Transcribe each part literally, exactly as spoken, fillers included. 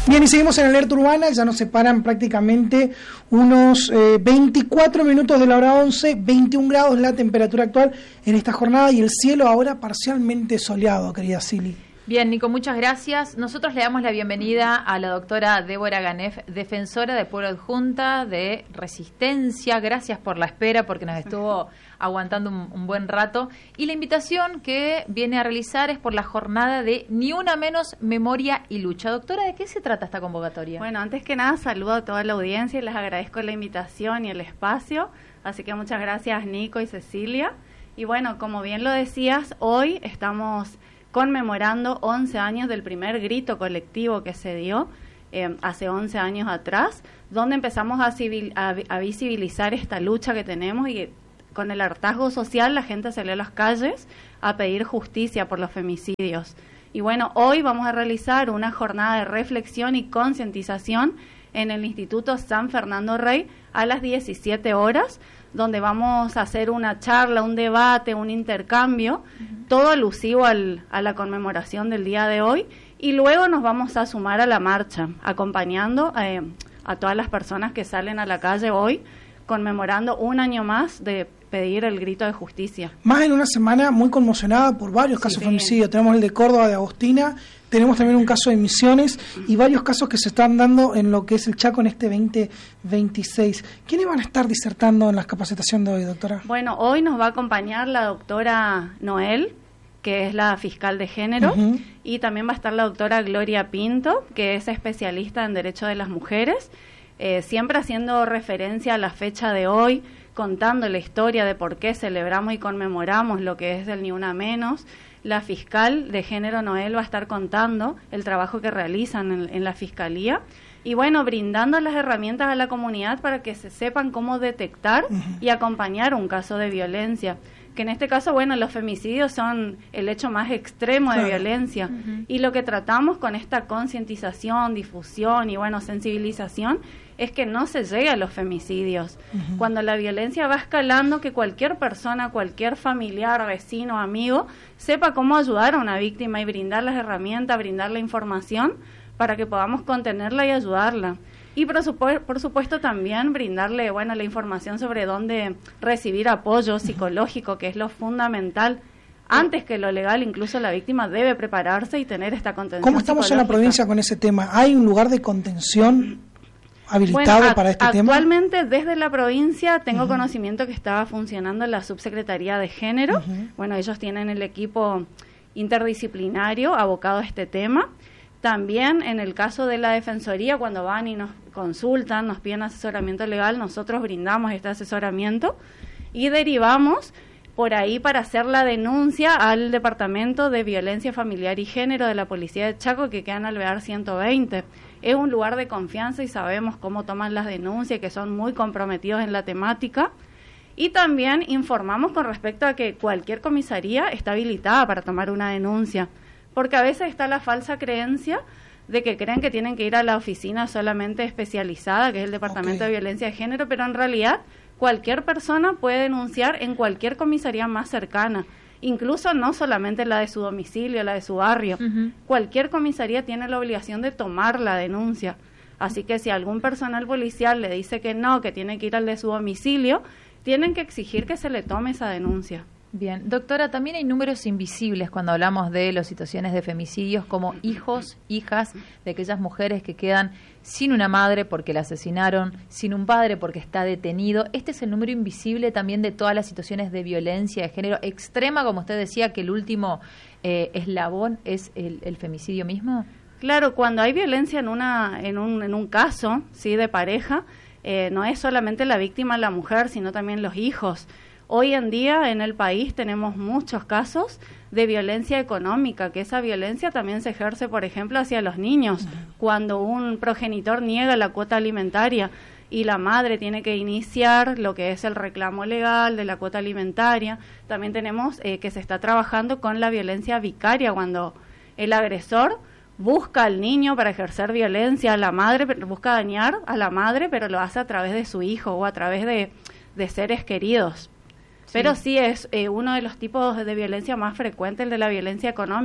Bien, y seguimos en Alerta Urbana, ya nos separan prácticamente unos eh, veinticuatro minutos de la hora once, veintiún grados la temperatura actual en esta jornada y el cielo ahora parcialmente soleado, querida Silly. Bien, Nico, muchas gracias. Nosotros le damos la bienvenida a la doctora Débora Ganef, defensora de Pueblo Adjunta de Resistencia. Gracias por la espera, porque nos estuvo aguantando un, un buen rato. Y la invitación que viene a realizar es por la jornada de Ni Una Menos, Memoria y Lucha. Doctora, ¿de qué se trata esta convocatoria? Bueno, antes que nada, saludo a toda la audiencia y les agradezco la invitación y el espacio. Así que muchas gracias, Nico y Cecilia. Y bueno, como bien lo decías, hoy estamos conmemorando once años del primer grito colectivo que se dio eh, hace once años atrás, donde empezamos a, civil, a, a visibilizar esta lucha que tenemos y con el hartazgo social la gente salió a las calles a pedir justicia por los femicidios. Y bueno, hoy vamos a realizar una jornada de reflexión y concientización en el Instituto San Fernando Rey a las diecisiete horas, donde vamos a hacer una charla, un debate, un intercambio, uh-huh. todo alusivo al, a la conmemoración del día de hoy, y luego nos vamos a sumar a la marcha, acompañando eh, a todas las personas que salen a la calle hoy, conmemorando un año más de pedir el grito de justicia. Más en una semana muy conmocionada por varios casos de sí, femicidio. Tenemos el de Córdoba, de Agostina, tenemos también un caso de Misiones y varios casos que se están dando en lo que es el Chaco en este veinte veintiséis. ¿Quiénes van a estar disertando en la capacitación de hoy, doctora? Bueno, hoy nos va a acompañar la doctora Noel, que es la fiscal de género, uh-huh. y también va a estar la doctora Gloria Pinto, que es especialista en Derecho de las Mujeres, eh, siempre haciendo referencia a la fecha de hoy, contando la historia de por qué celebramos y conmemoramos lo que es del Ni Una Menos. La fiscal de género Noel va a estar contando el trabajo que realizan en, en la fiscalía y bueno, brindando las herramientas a la comunidad para que se sepan cómo detectar uh-huh. y acompañar un caso de violencia, que en este caso, bueno, los femicidios son el hecho más extremo de claro. violencia uh-huh. y lo que tratamos con esta concientización, difusión y bueno, sensibilización es que no se llegue a los femicidios. Uh-huh. Cuando la violencia va escalando, que cualquier persona, cualquier familiar, vecino, amigo, sepa cómo ayudar a una víctima y brindar las herramientas, brindar la información para que podamos contenerla y ayudarla. Y por, supu- por supuesto también brindarle, bueno, la información sobre dónde recibir apoyo psicológico, que es lo fundamental. Antes que lo legal, incluso la víctima debe prepararse y tener esta contención. ¿Cómo estamos en la provincia con ese tema? ¿Hay un lugar de contención habilitado bueno, a, para este actualmente, tema? desde la provincia tengo uh-huh. conocimiento que estaba funcionando la subsecretaría de género. Uh-huh. Bueno, ellos tienen el equipo interdisciplinario abocado a este tema. También en el caso de la defensoría, cuando van y nos consultan, nos piden asesoramiento legal, nosotros brindamos este asesoramiento y derivamos por ahí para hacer la denuncia al Departamento de Violencia Familiar y Género de la Policía de Chaco, que queda en Alvear ciento veinte. Es un lugar de confianza y sabemos cómo toman las denuncias, que son muy comprometidos en la temática. Y también informamos con respecto a que cualquier comisaría está habilitada para tomar una denuncia, porque a veces está la falsa creencia de que creen que tienen que ir a la oficina solamente especializada, que es el Departamento okay. de Violencia de Género, pero en realidad cualquier persona puede denunciar en cualquier comisaría más cercana, incluso no solamente la de su domicilio, la de su barrio. Uh-huh. Cualquier comisaría tiene la obligación de tomar la denuncia. Así que si algún personal policial le dice que no, que tiene que ir al de su domicilio, tienen que exigir que se le tome esa denuncia. Bien, doctora, también hay números invisibles cuando hablamos de las situaciones de femicidios, como hijos, hijas de aquellas mujeres que quedan sin una madre porque la asesinaron, sin un padre porque está detenido. Este es el número invisible también de todas las situaciones de violencia de género extrema, como usted decía, que el último eh, eslabón es el, el femicidio mismo. Claro, cuando hay violencia en una en un, en un caso sí de pareja, eh, no es solamente la víctima la mujer, sino también los hijos. Hoy en día en el país tenemos muchos casos de violencia económica, que esa violencia también se ejerce, por ejemplo, hacia los niños, uh-huh. cuando un progenitor niega la cuota alimentaria y la madre tiene que iniciar lo que es el reclamo legal de la cuota alimentaria. También tenemos eh, que se está trabajando con la violencia vicaria, cuando el agresor busca al niño para ejercer violencia a la madre, busca dañar a la madre, pero lo hace a través de su hijo o a través de, de seres queridos. Pero sí es eh, uno de los tipos de violencia más frecuentes, el de la violencia económica,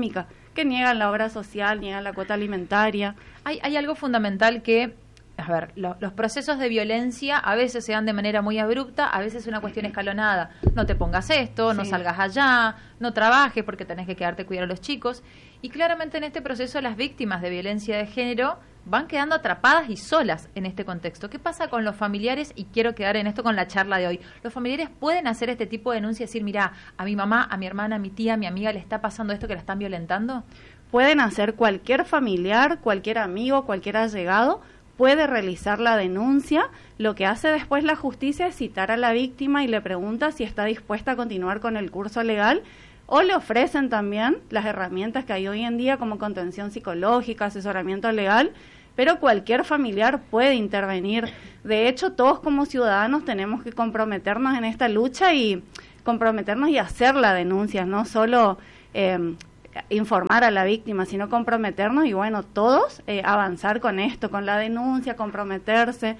que niegan la obra social, niegan la cuota alimentaria. Hay, hay algo fundamental que, a ver, lo, los procesos de violencia a veces se dan de manera muy abrupta, a veces es una cuestión escalonada. No te pongas esto, no Sí. salgas allá, no trabajes porque tenés que quedarte a cuidar a los chicos. Y claramente en este proceso las víctimas de violencia de género van quedando atrapadas y solas en este contexto. ¿Qué pasa con los familiares? Y quiero quedar en esto con la charla de hoy. ¿Los familiares pueden hacer este tipo de denuncia y decir, mira, a mi mamá, a mi hermana, a mi tía, a mi amiga le está pasando esto, que la están violentando? Pueden hacer cualquier familiar, cualquier amigo, cualquier allegado, puede realizar la denuncia. Lo que hace después la justicia es citar a la víctima y le pregunta si está dispuesta a continuar con el curso legal, o le ofrecen también las herramientas que hay hoy en día como contención psicológica, asesoramiento legal, pero cualquier familiar puede intervenir. De hecho, todos como ciudadanos tenemos que comprometernos en esta lucha y comprometernos y hacer la denuncia, no solo eh, informar a la víctima, sino comprometernos y bueno, todos eh, avanzar con esto, con la denuncia, comprometerse.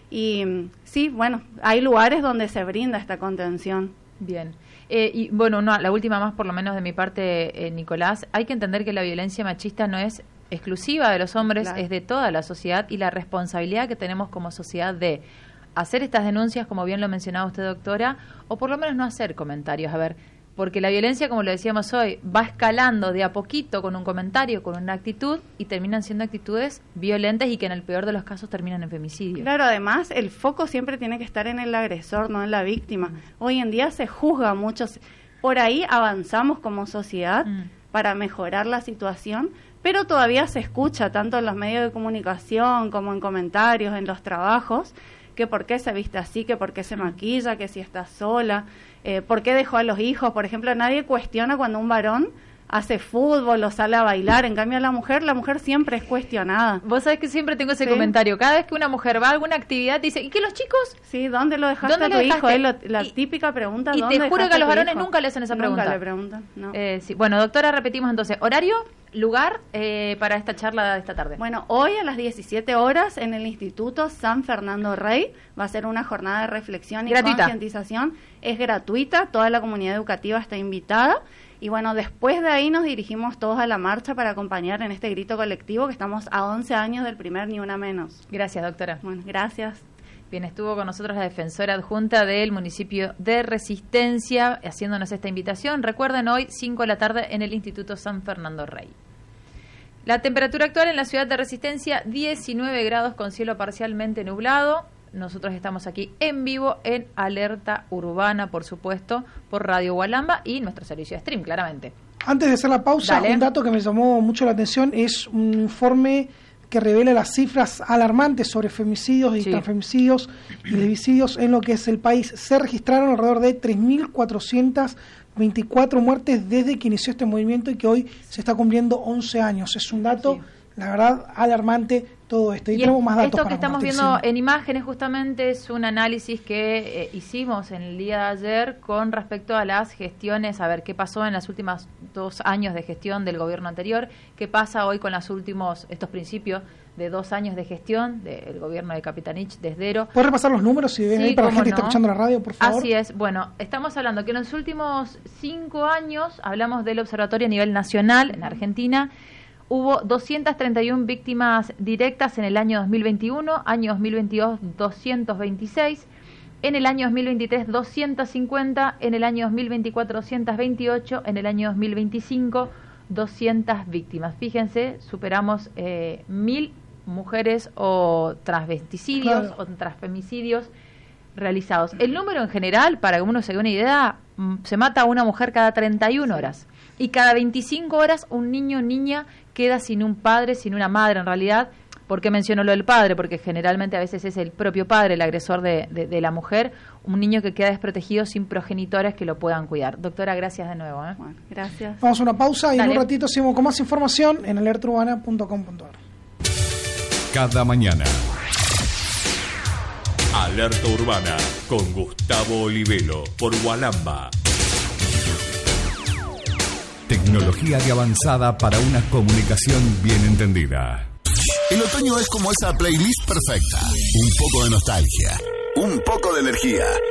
Y sí, bueno, hay lugares donde se brinda esta contención. Bien. Eh, y bueno, no, la última más por lo menos de mi parte, eh, Nicolás, hay que entender que la violencia machista no es exclusiva de los hombres, Claro. es de toda la sociedad, y la responsabilidad que tenemos como sociedad de hacer estas denuncias, como bien lo mencionaba usted, doctora, o por lo menos no hacer comentarios. A ver, porque la violencia, como lo decíamos hoy, va escalando de a poquito con un comentario, con una actitud, y terminan siendo actitudes violentas y que en el peor de los casos terminan en femicidio. Claro, además el foco siempre tiene que estar en el agresor, no en la víctima. Hoy en día se juzga mucho, por ahí avanzamos como sociedad Mm. para mejorar la situación, pero todavía se escucha tanto en los medios de comunicación como en comentarios, en los trabajos, que por qué se viste así, que por qué se maquilla, que si está sola, eh, por qué dejó a los hijos. Por ejemplo, nadie cuestiona cuando un varón hace fútbol o sale a bailar. En cambio, la mujer, la mujer siempre es cuestionada. Vos sabés que siempre tengo ese Sí. comentario. Cada vez que una mujer va a alguna actividad, dice, ¿y qué los chicos? Sí, ¿dónde lo dejaste ¿Dónde a tu lo hijo? dejaste? Es lo- la Y- típica pregunta, y ¿dónde te juro dejaste que a los tu varones hijo? nunca le hacen esa pregunta. Nunca le preguntan, no. Eh, sí. Bueno, doctora, repetimos entonces. ¿Horario, lugar eh, para esta charla de esta tarde? Bueno, hoy a las diecisiete horas en el Instituto San Fernando Rey va a ser una jornada de reflexión y Gratuita. concientización. Es gratuita, toda la comunidad educativa está invitada. Y bueno, después de ahí nos dirigimos todos a la marcha para acompañar en este grito colectivo, que estamos a once años del primer Ni Una Menos. Gracias, doctora. Bueno, gracias. Bien, estuvo con nosotros la defensora adjunta del municipio de Resistencia, haciéndonos esta invitación. Recuerden, hoy, cinco de la tarde, en el Instituto San Fernando Rey. La temperatura actual en la ciudad de Resistencia, diecinueve grados con cielo parcialmente nublado. Nosotros estamos aquí en vivo en Alerta Urbana, por supuesto, por Radio Gualamba y nuestro servicio de stream, claramente. Antes de hacer la pausa, Dale. un dato que me llamó mucho la atención es un informe que revela las cifras alarmantes sobre femicidios y Sí. transfemicidios y lesbicidios en lo que es el país. Se registraron alrededor de tres mil cuatrocientas veinticuatro muertes desde que inició este movimiento y que hoy se está cumpliendo once años. Es un dato, Sí. la verdad, alarmante todo esto. Y, Y tenemos más datos esto para que estamos compartir, viendo sí. en imágenes justamente es un análisis que eh, hicimos en el día de ayer con respecto a las gestiones, a ver qué pasó en los últimos dos años de gestión del gobierno anterior, qué pasa hoy con los últimos, estos principios de dos años de gestión del gobierno de Capitanich desde Ero. ¿Puedes repasar los números si ven Sí, ahí para la cómo gente que está no. escuchando la radio, por favor? Así es. Bueno, estamos hablando que en los últimos cinco años, hablamos del observatorio a nivel nacional en Argentina, hubo doscientas treinta y una víctimas directas en el año dos mil veintiuno, año dos mil veintidós doscientos veintiséis, en el año dos mil veintitrés doscientas cincuenta, en el año dos mil veinticuatro doscientas veintiocho, en el año dos mil veinticinco doscientas víctimas. Fíjense, superamos eh, mil mujeres o transvesticidios Claro. o transfemicidios realizados. El número en general, para que uno se dé una idea, mm, se mata a una mujer cada treinta y una horas. Y cada veinticinco horas un niño o niña queda sin un padre, sin una madre en realidad. ¿Por qué menciono lo del padre? Porque generalmente a veces es el propio padre el agresor de, de, de la mujer, un niño que queda desprotegido sin progenitores que lo puedan cuidar. Doctora, gracias de nuevo. ¿eh? Bueno, gracias. Vamos a una pausa y Dale. en un ratito seguimos con más información en alerta urbana punto com punto a r. Cada mañana. Alerta Urbana con Gustavo Olivelo por Gualamba. Tecnología de avanzada para una comunicación bien entendida. El otoño es como esa playlist perfecta. Un poco de nostalgia, un poco de energía